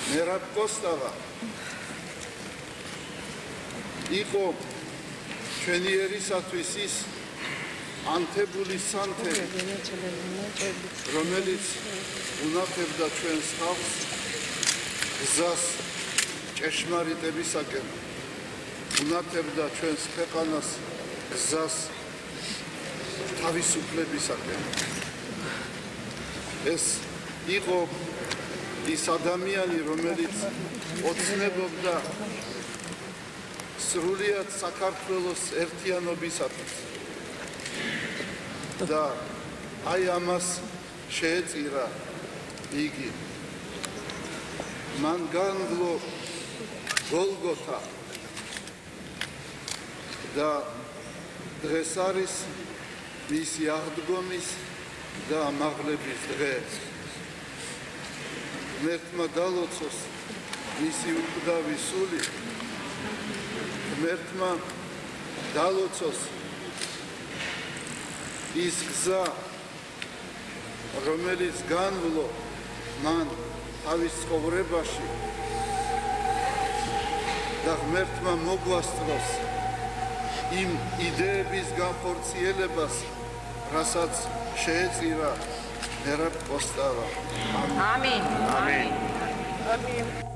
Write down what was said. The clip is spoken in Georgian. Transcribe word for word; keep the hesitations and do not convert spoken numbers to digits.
მერაბ კოსტავა იყო ჩვენი ერისათვის ის ანთებული სანთელი, რომელიც უნახებდა ჩვენს ხალხს გზას ჭეშმარიტებისაკენ, უნახებდა ჩვენს ქვეყანას გზას თავისუფლებისაკენ. ეს იყო ის ადამიანი, რომელიც ოცნებობდა სრულიად საქართველოს ერთიანობისათვის და აი ამას შეეწირა იგი. მან განვლო გოლგოთა და დღეს არის მისი აღდგომის და ამაღლების დღე. ღმერთმა დალოცოს მისი უკვდავი სული, ღმერთმა დალოცოს ის გზა, რომელიც განვლო მან თავის ცხოვრებაში და ღმერთმა მოგვასწროს იმ იდეების განხორციელებას, რასაც შეეწირა მერაბ კოსტავა. ამინ. ამინ. ამინ.